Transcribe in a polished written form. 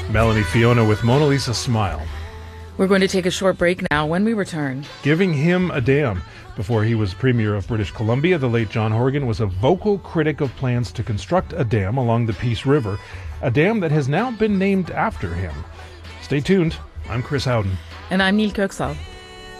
Melanie Fiona with Mona Lisa Smile. We're going to take a short break now. When we return, Giving him a dam. Before he was Premier of British Columbia, the late John Horgan was a vocal critic of plans to construct a dam along the Peace River, a dam that has now been named after him. Stay tuned. I'm Chris Howden. and I'm Neil Kirksall.